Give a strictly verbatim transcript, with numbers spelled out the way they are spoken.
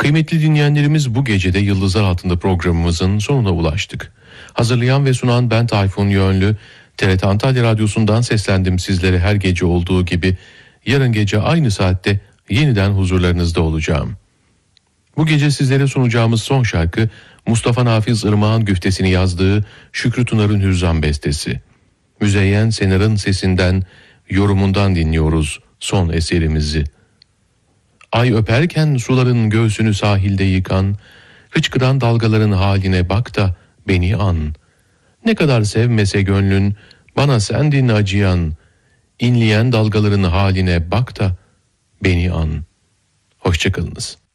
Kıymetli dinleyenlerimiz, bu gecede Yıldızlar Altında programımızın sonuna ulaştık. Hazırlayan ve sunan ben Tayfun Yönlü. T R T Antalya Radyosu'ndan seslendim sizlere her gece olduğu gibi. Yarın gece aynı saatte yeniden huzurlarınızda olacağım. Bu gece sizlere sunacağımız son şarkı Mustafa Nafiz Irmak'ın güftesini yazdığı Şükrü Tunar'ın Hüzzam bestesi. Müzeyyen Senar'ın sesinden, yorumundan dinliyoruz son eserimizi. Ay öperken suların göğsünü sahilde yıkan, hıçkıran dalgaların haline bak da beni an. Ne kadar sevmese gönlün, bana sendin acıyan, inleyen dalgaların haline bak da beni an. Hoşçakalınız.